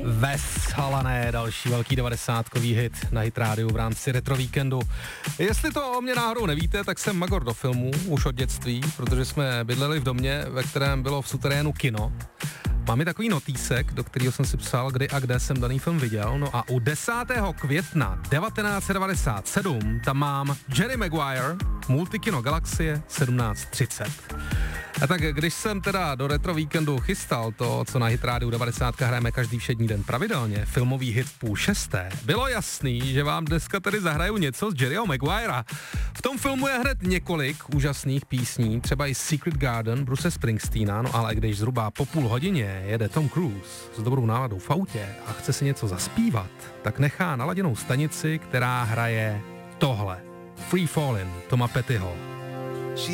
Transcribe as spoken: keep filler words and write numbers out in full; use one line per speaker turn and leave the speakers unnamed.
Vesalané, další velký devadesátkový hit na Hit rádiu v rámci Retro Víkendu. Jestli to o mě náhodou nevíte, tak jsem magor do filmů už od dětství, protože jsme bydleli v domě, ve kterém bylo v suterénu kino. Mám i takový notýsek, do kterého jsem si psal, kdy a kde jsem daný film viděl. No a u desátého května devatenáct set devadesát sedm tam mám Jerry Maguire, Multikino Galaxie sedmnáct třicet. A tak když jsem teda do Retro Víkendu chystal to, co na Hit rádiu devadesát hrajeme každý všední den pravidelně, filmový hit v půl šesté, bylo jasný, že vám dneska tedy zahraju něco z Jerryho Maguira. V tom filmu je hned několik úžasných písní, třeba i Secret Garden Bruce Springsteena, no ale když zhruba po půl hodině jede Tom Cruise s dobrou náladou v autě a chce si něco zaspívat, tak nechá naladěnou stanici, která hraje tohle. Free Fallin' Toma Pettyho.